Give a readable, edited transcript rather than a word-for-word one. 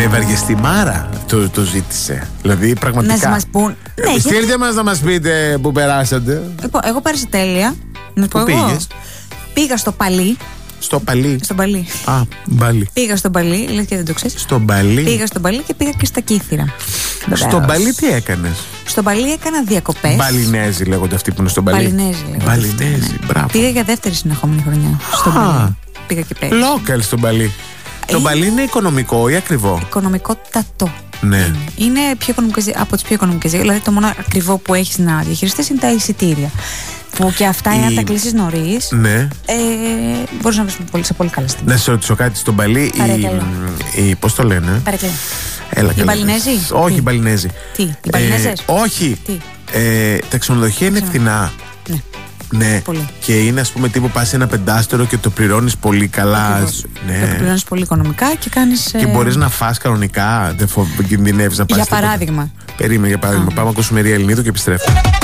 Με βαριεστημάρα το ζήτησε. Δηλαδή πραγματικά. Να μας πούν. Ναι, στείλτε μας να μας πείτε που περάσατε. Λοιπόν, εγώ πέρασα τέλεια. Να Πού πήγες? Πήγα στο Παλί. Στο Παλί. Στον Παλί. Α, Μπαλί. Πήγα στον Παλί, λες και δεν το ξέρεις. Στον Παλί. Πήγα στον Παλί και πήγα και στα Κύθυρα. Στον Παλί τι έκανες? Στον Παλί έκανα διακοπές. Μπαλινέζοι λέγονται αυτοί που είναι στον Παλί. Μπαλινέζοι, μπράβο. Πήγα για δεύτερη συνεχόμενη χρονιά. Στον Παλί. Πήγα και πέρυσι. Local στον Παλί. Το Παλί είναι οικονομικό ή ακριβό? Οικονομικότατο. Ναι. Είναι από τις πιο οικονομικές. Δηλαδή το μόνο ακριβό που έχεις να διαχειριστείς είναι τα εισιτήρια. Που και αυτά είναι να τα κλείσεις νωρίς. Ναι. Μπορείς να βρεις σε πολύ καλά στιγμή. Να σε ρωτήσω κάτι στον Παλί. Πώς το λένε? Παρακαλώ. Έλα, οι Μπαλινέζοι? Όχι, οι Μπαλινέζοι. Τι, οι Μπαλινέζες? Όχι. Τι? Τα ξενοδοχεία είναι φθηνά. Ναι. Ναι. Πολύ. Και είναι ας πούμε τύπου πας σε ένα πεντάστερο και το πληρώνεις πολύ καλά. Ναι. Το πληρώνεις πολύ οικονομικά και κάνεις. Και μπορείς να φας κανονικά. Δεν κινδυνεύεις να πας. Για παράδειγμα. Περίμενε για παράδειγμα. Πάμε να ακούσουμε Ρία Ελληνίδου και επιστρέφουμε.